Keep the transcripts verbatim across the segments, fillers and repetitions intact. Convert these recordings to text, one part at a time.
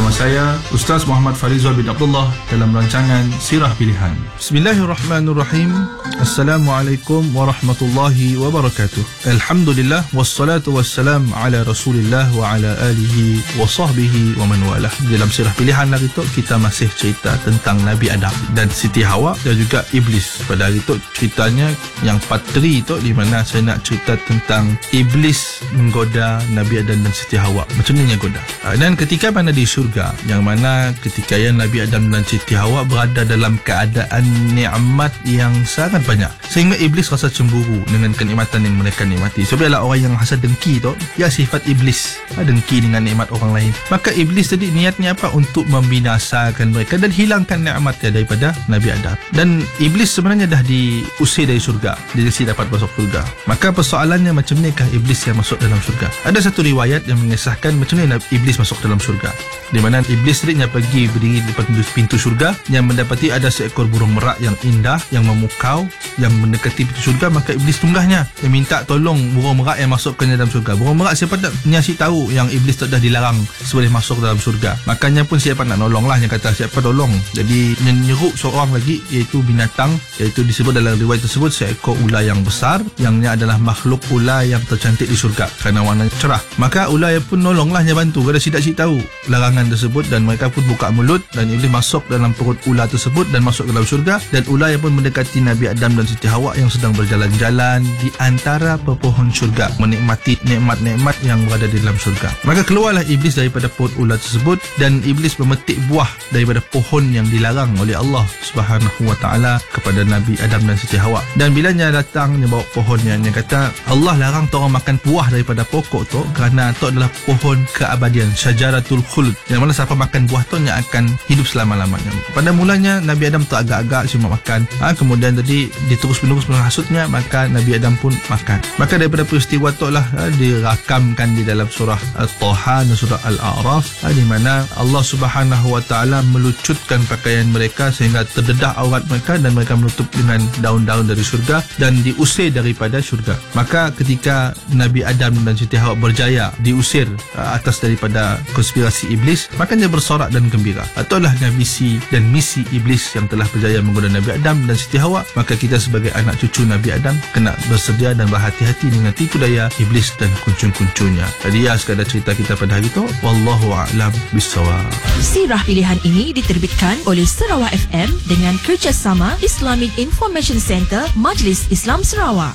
bersama saya Ustaz Muhammad Farizal bin Abdullah dalam rancangan Sirah Pilihan. Bismillahirrahmanirrahim. Assalamualaikum warahmatullahi wabarakatuh. Alhamdulillah wassalatu wassalam ala Rasulillah wa ala alihi wa sahbihi wa man walah. Dalam Sirah Pilihan hari itu kita masih cerita tentang Nabi Adam dan Siti Hawa dan juga Iblis. Pada hari itu ceritanya yang part tiga itu, di mana saya nak cerita tentang Iblis menggoda Nabi Adam dan Siti Hawa. Macam mana goda? Dan ketika mana di syurga, yang mana ketika yang Nabi Adam dan Siti Hawa berada dalam keadaan nikmat yang sangat banyak, sehingga Iblis rasa cemburu dengan kenikmatan yang mereka nikmati. Sebab ialah orang yang hasad dengki tu, ya sifat Iblis, dengki dengan nikmat orang lain. Maka Iblis tadi niatnya apa? Untuk membinasakan mereka dan hilangkan nikmatnya daripada Nabi Adam. Dan Iblis sebenarnya dah diusir dari syurga, dia mesti dapat masuk syurga. Maka persoalannya, macam manakah Iblis yang masuk dalam syurga? Ada satu riwayat yang mengisahkan macam mana Iblis masuk dalam syurga, di mana Iblis tadinya pergi berdiri di depan pintu syurga, yang mendapati ada seekor burung merak yang indah, yang memukau, yang mendekati pintu syurga. Maka Iblis tunggahnya, yang minta tolong burung merak yang masuk ke dalam syurga. Burung merak siapa tak nyasi tahu yang Iblis tak dah dilarang sebelum masuk dalam syurga. Makanya pun siapa nak nolong lah, yang kata siapa tolong. Jadi menyeruk seorang lagi, iaitu binatang, iaitu disebut dalam riwayat tersebut seekor ular yang besar, yangnya adalah makhluk ular yang tercantik di syurga kerana warnanya cerah. Maka ular pun nolonglah, yang bantu. Kada sidak-sidak tahu larangan tersebut, dan mereka pun buka mulut, dan Iblis masuk dalam perut ular tersebut dan masuk ke dalam syurga. Dan ular yang pun mendekati Nabi Adam dan Siti Hawa yang sedang berjalan-jalan di antara pepohon syurga, menikmati nikmat-nikmat yang berada di dalam syurga. Maka keluarlah Iblis daripada perut ular tersebut, dan Iblis memetik buah daripada pohon yang dilarang oleh Allah Subhanahu wa taala kepada Nabi Adam dan Siti Hawa. Dan bilanya datang, dia bawa pohonnya, dia kata Allah larang orang makan buah daripada pokok tu kerana tu adalah pohon keabadian, syajaratul khuld, yang mana siapa makan buah tu yang akan hidup selama-lamanya. Pada mulanya Nabi Adam tu agak-agak cuma makan, ha, kemudian tadi diterus-menerus menghasutnya, maka Nabi Adam pun makan. Maka daripada peristiwa tu lah ha, dirakamkan di dalam surah Al-Taha dan surah Al-A'raf, ha, di mana Allah Subhanahu wa taala melucutkan pakaian mereka sehingga terdedah aurat mereka, dan mereka menutup dengan daun-daun dari syurga dan diusir daripada syurga. Maka ketika Nabi Adam dan Siti Hawa berjaya diusir uh, atas daripada konspirasi Iblis, maka dia bersorak dan gembira. Itulah visi dan misi Iblis yang telah berjaya menggoda Nabi Adam dan Siti Hawa. Maka kita sebagai anak cucu Nabi Adam kena bersedia dan berhati-hati dengan tipu daya Iblis dan kuncung-kuncungnya. Jadi ya, sekadar cerita kita pada hari itu. Wallahu a'lam bissawab. Sirah Pilihan ini diterbitkan oleh Sarawak F M dengan kerjasama Islamic Information Center Majlis Islam Sarawak.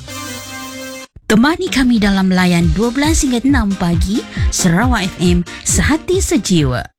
Temani kami dalam layan dua belas hingga enam pagi, Sarawak F M, sehati sejiwa.